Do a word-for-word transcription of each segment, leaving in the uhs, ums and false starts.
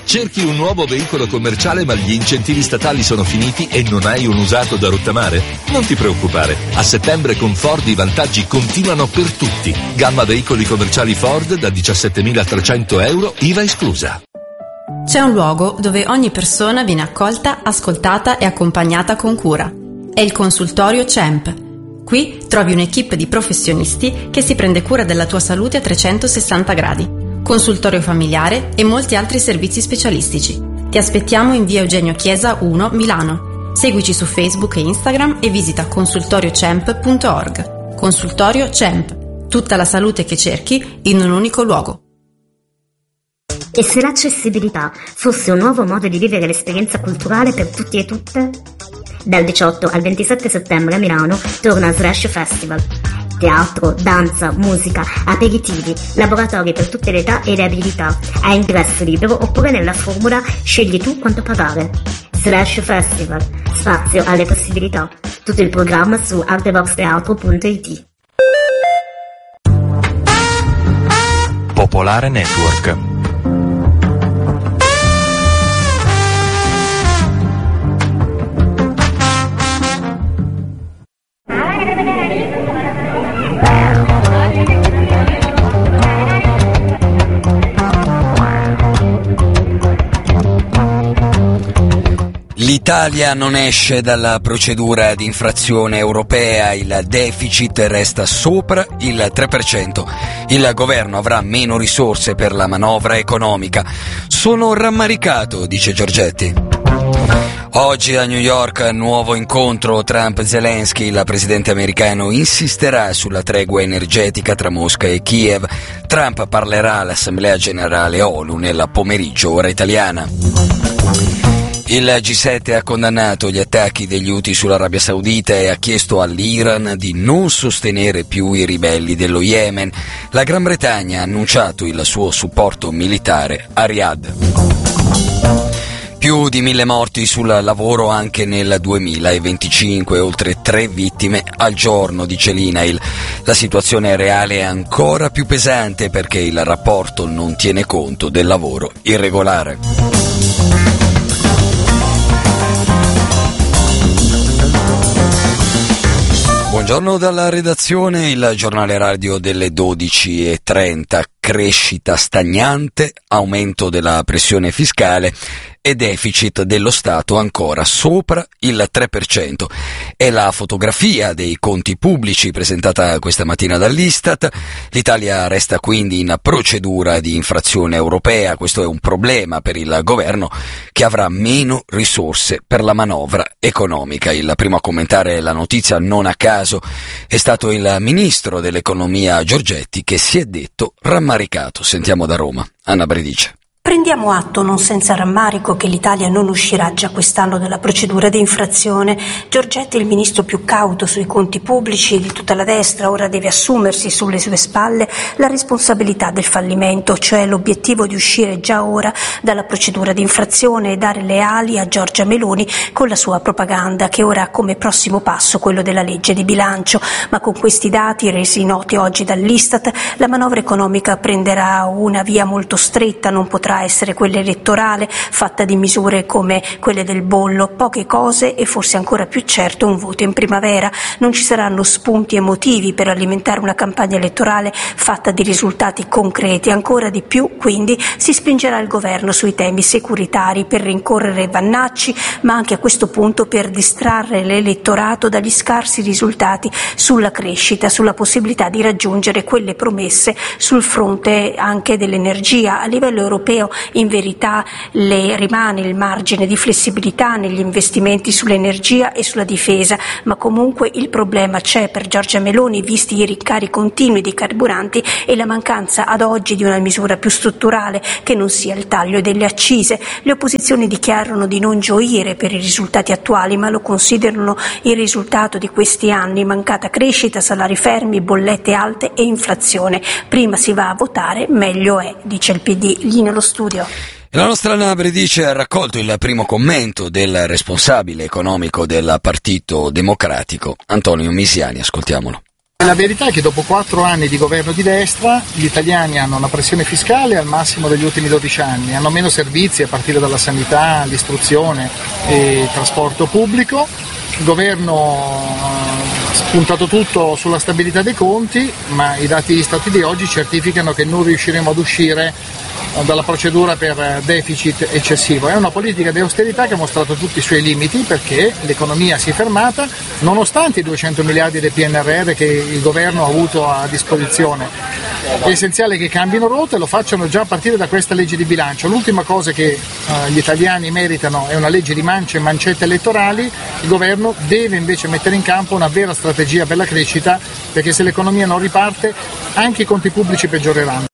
Cerchi un nuovo veicolo commerciale ma gli incentivi statali sono finiti e non hai un usato da rottamare? Non ti preoccupare, a settembre con Ford i vantaggi continuano per tutti. Gamma veicoli commerciali Ford da diciassettemilatrecento euro, I V A esclusa. C'è un luogo dove ogni persona viene accolta, ascoltata e accompagnata con cura. È il consultorio C E M P. Qui trovi un'equipe di professionisti che si prende cura della tua salute a trecentosessanta gradi. Consultorio familiare e molti altri servizi specialistici. Ti aspettiamo in via Eugenio Chiesa uno, Milano. Seguici su Facebook e Instagram e visita consultorio cemp punto org. Consultorio C E M P. Tutta la salute che cerchi in un unico luogo. E se l'accessibilità fosse un nuovo modo di vivere l'esperienza culturale per tutti e tutte? Dal diciotto al ventisette settembre a Milano torna Slash Festival. Teatro, danza, musica, aperitivi, laboratori per tutte le età e le abilità, a ingresso libero oppure nella formula scegli tu quanto pagare. Slash Festival, spazio alle possibilità. Tutto il programma su artevoxteatro punto it. Popolare Network. L'Italia non esce dalla procedura di infrazione europea, il deficit resta sopra il tre per cento. Il governo avrà meno risorse per la manovra economica. Sono rammaricato, dice Giorgetti. Oggi a New York nuovo incontro Trump-Zelensky. Il presidente americano insisterà sulla tregua energetica tra Mosca e Kiev. Trump parlerà all'Assemblea Generale ONU nel pomeriggio ora italiana. Il G sette ha condannato gli attacchi degli Houthi sull'Arabia Saudita e ha chiesto all'Iran di non sostenere più i ribelli dello Yemen. La Gran Bretagna ha annunciato il suo supporto militare a Riyadh. Più di mille morti sul lavoro anche nel duemilaventicinque, oltre tre vittime al giorno, dice l'INAIL. La situazione reale è ancora più pesante perché il rapporto non tiene conto del lavoro irregolare. Buongiorno dalla redazione, il giornale radio delle dodici e trenta. Crescita stagnante, aumento della pressione fiscale e deficit dello Stato ancora sopra il tre per cento. È la fotografia dei conti pubblici presentata questa mattina dall'Istat. L'Italia resta quindi in procedura di infrazione europea. Questo è un problema per il governo che avrà meno risorse per la manovra economica. Il primo a commentare la notizia, non a caso, è stato il ministro dell'economia Giorgetti, che si è detto rammaricato. Sentiamo da Roma Anna Bredice. Prendiamo atto non senza rammarico che l'Italia non uscirà già quest'anno dalla procedura di infrazione. Giorgetti, il ministro più cauto sui conti pubblici di tutta la destra, ora deve assumersi sulle sue spalle la responsabilità del fallimento, cioè l'obiettivo di uscire già ora dalla procedura di infrazione e dare le ali a Giorgia Meloni con la sua propaganda, che ora ha come prossimo passo quello della legge di bilancio. Ma con questi dati resi noti oggi dall'Istat, la manovra economica prenderà una via molto stretta, non potrà essere quella elettorale, fatta di misure come quelle del bollo, poche cose e forse ancora più certo un voto in primavera. Non ci saranno spunti emotivi per alimentare una campagna elettorale fatta di risultati concreti. Ancora di più, quindi, si spingerà il governo sui temi securitari per rincorrere Vannacci, ma anche a questo punto per distrarre l'elettorato dagli scarsi risultati sulla crescita, sulla possibilità di raggiungere quelle promesse sul fronte anche dell'energia. A livello europeo in verità le rimane il margine di flessibilità negli investimenti sull'energia e sulla difesa, ma comunque il problema c'è per Giorgia Meloni, visti i rincari continui di carburanti e la mancanza ad oggi di una misura più strutturale che non sia il taglio delle accise. Le opposizioni dichiarano di non gioire per i risultati attuali, ma lo considerano il risultato di questi anni: mancata crescita, salari fermi, bollette alte e inflazione. Prima si va a votare, meglio è, dice il P D. Gli nello studio. La nostra Anna Bredice ha raccolto il primo commento del responsabile economico del Partito Democratico, Antonio Misiani. Ascoltiamolo. La verità è che dopo quattro anni di governo di destra gli italiani hanno una pressione fiscale al massimo degli ultimi dodici anni, hanno meno servizi a partire dalla sanità, l'istruzione e il trasporto pubblico. Il governo ha puntato tutto sulla stabilità dei conti, ma i dati Istat di oggi certificano che non riusciremo ad uscire dalla procedura per deficit eccessivo. È una politica di austerità che ha mostrato tutti i suoi limiti, perché l'economia si è fermata nonostante i duecento miliardi del P N R R che il governo ha avuto a disposizione. È essenziale che cambino rotta e lo facciano già a partire da questa legge di bilancio. L'ultima cosa che uh, gli italiani meritano è una legge di mance e mancette elettorali. Il governo deve invece mettere in campo una vera strategia per la crescita, perché se l'economia non riparte anche i conti pubblici peggioreranno.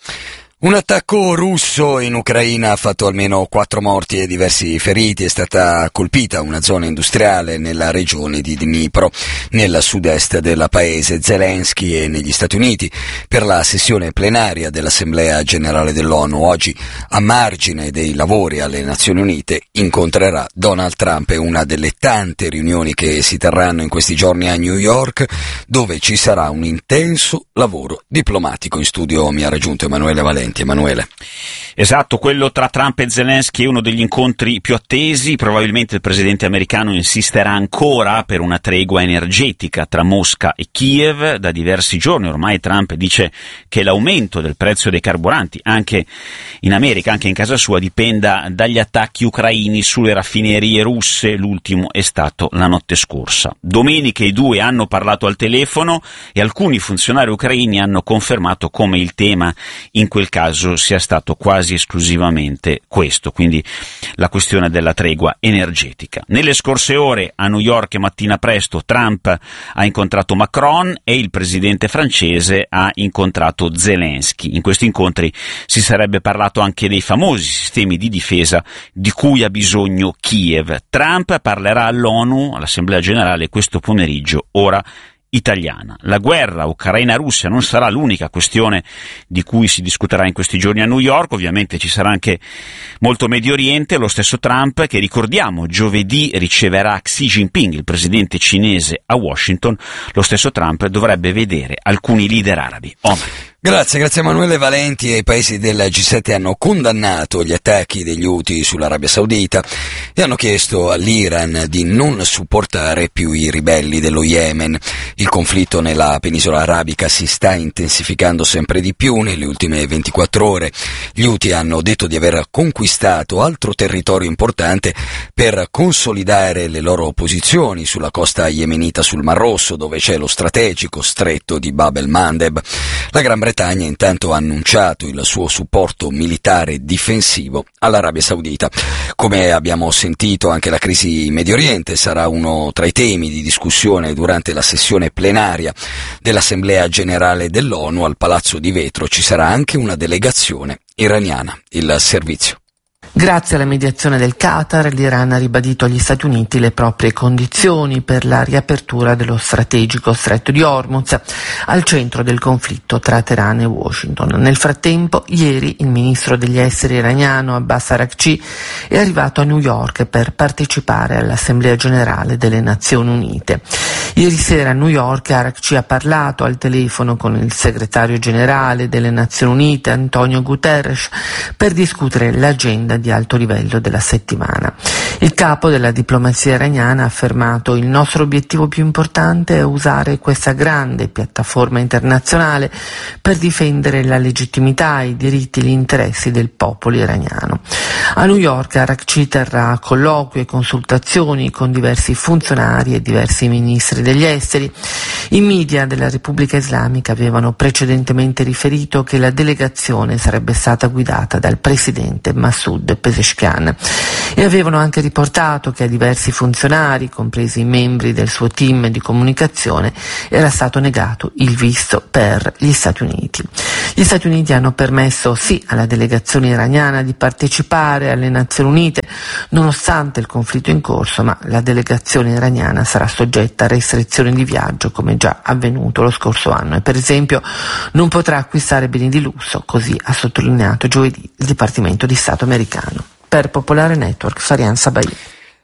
Un attacco russo in Ucraina ha fatto almeno quattro morti e diversi feriti. È stata colpita una zona industriale nella regione di Dnipro, nel sud-est del paese. Zelensky è negli Stati Uniti per la sessione plenaria dell'Assemblea Generale dell'ONU. Oggi, a margine dei lavori alle Nazioni Unite, incontrerà Donald Trump. È una delle tante riunioni che si terranno in questi giorni a New York, dove ci sarà un intenso lavoro diplomatico. In studio mi ha raggiunto Emanuele Valenti. Emanuele. Esatto, quello tra Trump e Zelensky è uno degli incontri più attesi. Probabilmente il presidente americano insisterà ancora per una tregua energetica tra Mosca e Kiev. Da diversi giorni ormai Trump dice che l'aumento del prezzo dei carburanti anche in America, anche in casa sua, dipenda dagli attacchi ucraini sulle raffinerie russe. L'ultimo è stato la notte scorsa. Domenica i due hanno parlato al telefono e alcuni funzionari ucraini hanno confermato come il tema in quel caso sia stato quasi esclusivamente questo, quindi la questione della tregua energetica. Nelle scorse ore a New York mattina presto Trump ha incontrato Macron e il presidente francese ha incontrato Zelensky. In questi incontri si sarebbe parlato anche dei famosi sistemi di difesa di cui ha bisogno Kiev. Trump parlerà all'ONU, all'Assemblea Generale, questo pomeriggio, ora italiana. La guerra ucraina-Russia non sarà l'unica questione di cui si discuterà in questi giorni a New York. Ovviamente ci sarà anche molto Medio Oriente. Lo stesso Trump, che ricordiamo giovedì riceverà Xi Jinping, il presidente cinese, a Washington, lo stesso Trump dovrebbe vedere alcuni leader arabi. Omar. Grazie, grazie Emanuele Valenti. E i paesi del G sette hanno condannato gli attacchi degli Houthi sull'Arabia Saudita e hanno chiesto all'Iran di non supportare più i ribelli dello Yemen. Il conflitto nella penisola arabica si sta intensificando sempre di più. Nelle ultime ventiquattro ore gli Houthi hanno detto di aver conquistato altro territorio importante per consolidare le loro posizioni sulla costa yemenita sul Mar Rosso, dove c'è lo strategico stretto di Bab el-Mandeb. La Gran Bretagna intanto ha annunciato il suo supporto militare difensivo all'Arabia Saudita. Come abbiamo sentito, anche la crisi in Medio Oriente sarà uno tra i temi di discussione durante la sessione plenaria dell'Assemblea Generale dell'ONU. Al Palazzo di Vetro ci sarà anche una delegazione iraniana. Il servizio. Grazie alla mediazione del Qatar, l'Iran ha ribadito agli Stati Uniti le proprie condizioni per la riapertura dello strategico stretto di Hormuz, al centro del conflitto tra Teheran e Washington. Nel frattempo, ieri il ministro degli esteri iraniano Abbas Araghchi è arrivato a New York per partecipare all'Assemblea Generale delle Nazioni Unite. Ieri sera a New York Araghchi ha parlato al telefono con il segretario generale delle Nazioni Unite Antonio Guterres per discutere l'agenda di alto livello della settimana. Il capo della diplomazia iraniana ha affermato: il nostro obiettivo più importante è usare questa grande piattaforma internazionale per difendere la legittimità, i diritti e gli interessi del popolo iraniano. A New York Araghchi terrà colloqui e consultazioni con diversi funzionari e diversi ministri degli esteri. I media della Repubblica Islamica avevano precedentemente riferito che la delegazione sarebbe stata guidata dal presidente Masoud Pezeshkian e avevano anche riportato che a diversi funzionari, compresi i membri del suo team di comunicazione, era stato negato il visto per gli Stati Uniti. Gli Stati Uniti hanno permesso sì alla delegazione iraniana di partecipare alle Nazioni Unite nonostante il conflitto in corso, ma la delegazione iraniana sarà soggetta a restrizioni di viaggio come già avvenuto lo scorso anno e per esempio non potrà acquistare beni di lusso, così ha sottolineato giovedì il Dipartimento di Stato americano. Per Popolare Network, Farian Sabai.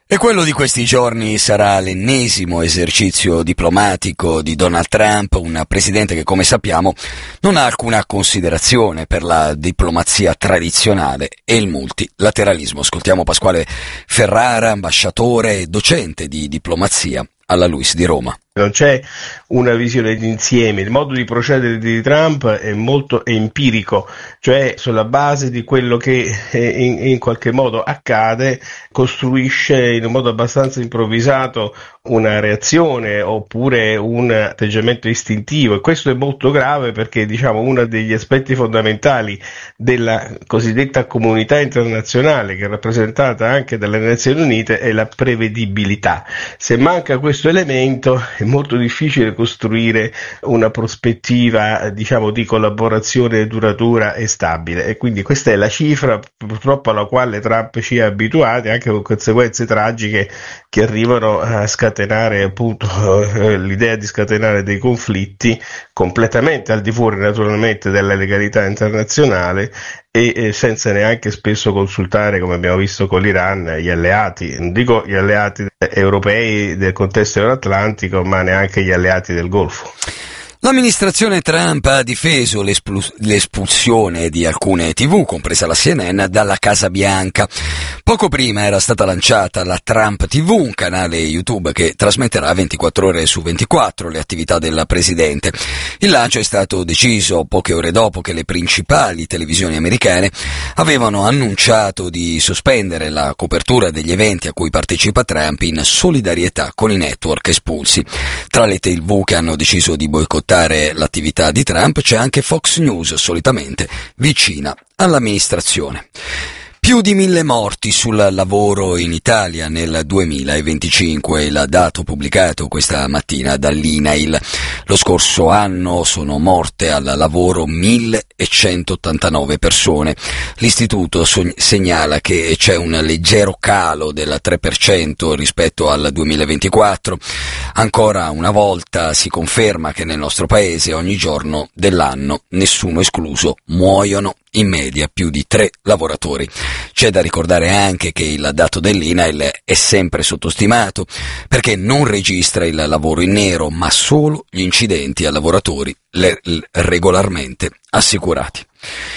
E quello di questi giorni sarà l'ennesimo esercizio diplomatico di Donald Trump, un presidente che, come sappiamo, non ha alcuna considerazione per la diplomazia tradizionale e il multilateralismo. Ascoltiamo Pasquale Ferrara, ambasciatore e docente di diplomazia alla LUISS di Roma. Non c'è una visione d'insieme, il modo di procedere di Trump è molto empirico, cioè sulla base di quello che in, in qualche modo accade costruisce in un modo abbastanza improvvisato una reazione oppure un atteggiamento istintivo, e questo è molto grave perché, diciamo, uno degli aspetti fondamentali della cosiddetta comunità internazionale, che è rappresentata anche dalle Nazioni Unite, è la prevedibilità. Se manca questo elemento è molto difficile costruire una prospettiva, diciamo, di collaborazione duratura e stabile, e quindi questa è la cifra purtroppo alla quale Trump ci ha abituati, anche con conseguenze tragiche che arrivano a scatenare, appunto, l'idea di scatenare dei conflitti completamente al di fuori naturalmente della legalità internazionale e senza neanche spesso consultare, come abbiamo visto con l'Iran, gli alleati, non dico gli alleati europei del contesto euroatlantico, ma neanche gli alleati del Golfo. L'amministrazione Trump ha difeso l'espul- l'espulsione di alcune tivù, compresa la C N N, dalla Casa Bianca. Poco prima era stata lanciata la Trump tivù, un canale YouTube che trasmetterà ventiquattro ore su ventiquattro le attività del presidente. Il lancio è stato deciso poche ore dopo che le principali televisioni americane avevano annunciato di sospendere la copertura degli eventi a cui partecipa Trump in solidarietà con i network espulsi. Tra le tivù che hanno deciso di boicottare l'attività di Trump c'è anche Fox News, solitamente vicina all'amministrazione. Più di mille morti sul lavoro in Italia nel duemilaventicinque, il dato pubblicato questa mattina dall'I N A I L. Lo scorso anno sono morte al lavoro millecentottantanove persone. L'istituto segnala che c'è un leggero calo del tre per cento rispetto al duemilaventiquattro. Ancora una volta si conferma che nel nostro paese ogni giorno dell'anno, nessuno escluso, muoiono in media più di tre lavoratori. C'è da ricordare anche che il dato dell'I N A I L è sempre sottostimato perché non registra il lavoro in nero, ma solo gli incidenti a lavoratori le- regolarmente assicurati.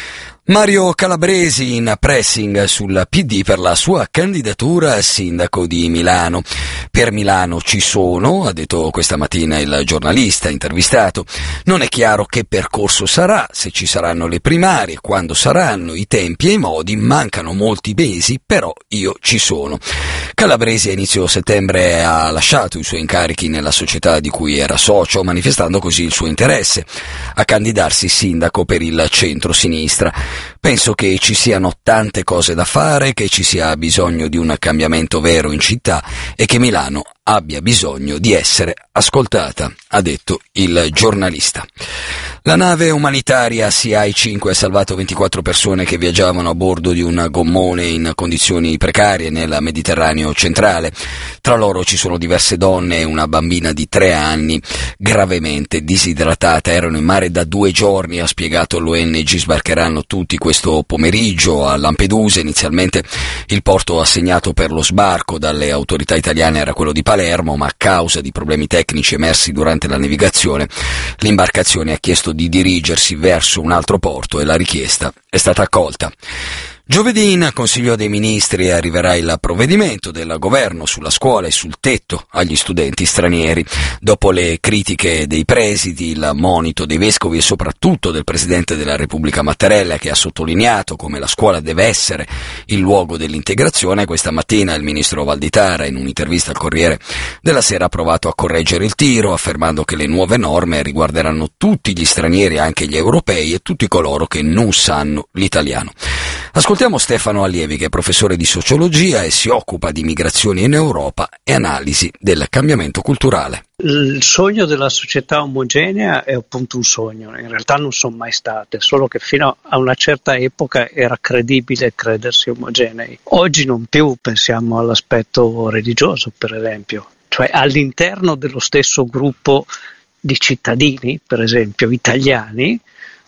Mario Calabresi in pressing sul P D per la sua candidatura a sindaco di Milano. Per Milano ci sono, ha detto questa mattina il giornalista intervistato. Non è chiaro che percorso sarà, se ci saranno le primarie, quando saranno, i tempi e i modi, mancano molti mesi, però io ci sono. Calabresi a inizio settembre ha lasciato i suoi incarichi nella società di cui era socio, manifestando così il suo interesse a candidarsi sindaco per il centro-sinistra. Penso che ci siano tante cose da fare, che ci sia bisogno di un cambiamento vero in città e che Milano abbia bisogno di essere ascoltata, ha detto il giornalista. La nave umanitaria C I cinque ha salvato ventiquattro persone che viaggiavano a bordo di un gommone in condizioni precarie nel Mediterraneo centrale. Tra loro ci sono diverse donne e una bambina di tre anni gravemente disidratata. Erano in mare da due giorni, ha spiegato l'O N G. Sbarcheranno tutti questo pomeriggio a Lampedusa. Inizialmente il porto assegnato per lo sbarco dalle autorità italiane era quello di Palermo, ma a causa di problemi tecnici emersi durante la navigazione, l'imbarcazione ha chiesto di dirigersi verso un altro porto e la richiesta è stata accolta. Giovedì in Consiglio dei Ministri arriverà il provvedimento del governo sulla scuola e sul tetto agli studenti stranieri. Dopo le critiche dei presidi, il monito dei vescovi e soprattutto del Presidente della Repubblica Mattarella, che ha sottolineato come la scuola deve essere il luogo dell'integrazione, questa mattina il ministro Valditara, in un'intervista al Corriere della Sera, ha provato a correggere il tiro, affermando che le nuove norme riguarderanno tutti gli stranieri, anche gli europei, e tutti coloro che non sanno l'italiano. Ascoltiamo Stefano Allievi, che è professore di sociologia e si occupa di migrazioni in Europa e analisi del cambiamento culturale. Il sogno della società omogenea è appunto un sogno, in realtà non sono mai state, solo che fino a una certa epoca era credibile credersi omogenei. Oggi non più, pensiamo all'aspetto religioso per esempio, cioè all'interno dello stesso gruppo di cittadini, per esempio italiani,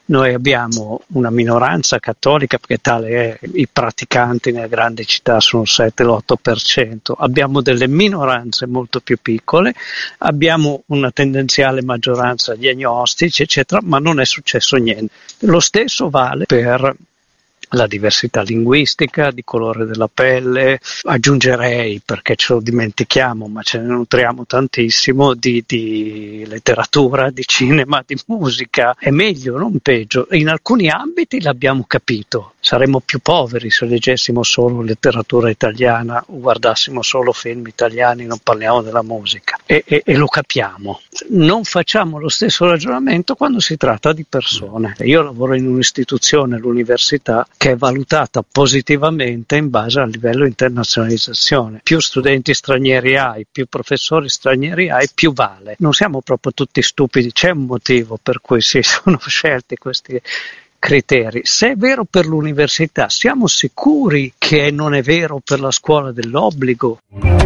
Noi abbiamo una minoranza cattolica, perché tale è, i praticanti nelle grandi città sono il sette l'otto per cento, abbiamo delle minoranze molto più piccole, abbiamo una tendenziale maggioranza di agnostici, eccetera, ma non è successo niente. Lo stesso vale per la diversità linguistica, di colore della pelle, aggiungerei, perché ce lo dimentichiamo ma ce ne nutriamo tantissimo, di, di letteratura, di cinema, di musica. È meglio, non peggio. In alcuni ambiti l'abbiamo capito, saremmo più poveri se leggessimo solo letteratura italiana o guardassimo solo film italiani, non parliamo della musica, e, e, e lo capiamo. Non facciamo lo stesso ragionamento quando si tratta di persone. Io lavoro in un'istituzione, l'università, che è valutata positivamente in base al livello di internazionalizzazione. Più studenti stranieri hai, più professori stranieri hai, più vale. Non siamo proprio tutti stupidi, c'è un motivo per cui si sono scelti questi criteri. Se è vero per l'università, siamo sicuri che non è vero per la scuola dell'obbligo?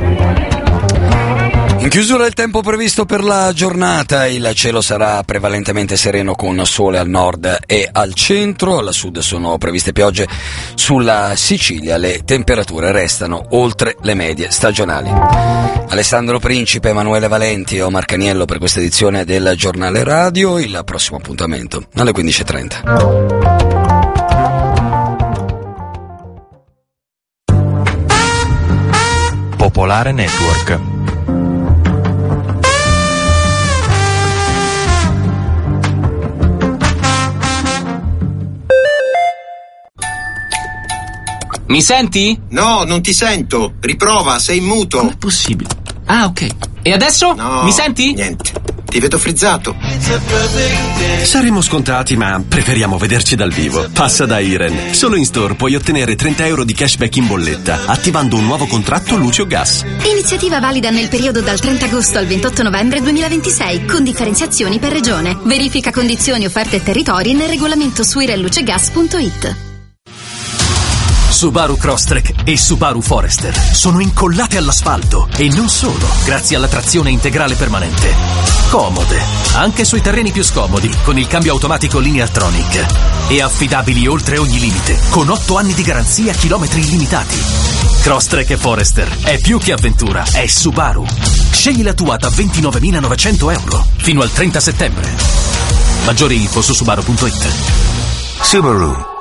In chiusura il tempo previsto per la giornata, il cielo sarà prevalentemente sereno con sole al nord e al centro, al sud sono previste piogge sulla Sicilia, le temperature restano oltre le medie stagionali. Alessandro Principe, Emanuele Valenti e Omar Caniello per questa edizione del Giornale Radio, il prossimo appuntamento alle quindici e trenta. Popolare Network. Mi senti? No, non ti sento. Riprova, sei in muto. Com'è possibile? Ah, ok. E adesso? No, mi senti? Niente. Ti vedo frizzato. Saremo scontati, ma preferiamo vederci dal vivo. Passa da Iren. Solo in store puoi ottenere trenta euro di cashback in bolletta attivando un nuovo contratto luce o gas. Iniziativa valida nel periodo dal trenta agosto al ventotto novembre duemilaventisei, con differenziazioni per regione. Verifica condizioni, offerte e territori nel regolamento su irenlucegas punto it. Subaru Crosstrek e Subaru Forester sono incollate all'asfalto e non solo, grazie alla trazione integrale permanente. Comode, anche sui terreni più scomodi, con il cambio automatico Lineartronic. E affidabili oltre ogni limite, con otto anni di garanzia a chilometri illimitati. Crosstrek e Forester è più che avventura, è Subaru. Scegli la tua da ventinovemilanovecento euro fino al trenta settembre. Maggiori info su subaru punto it. Subaru.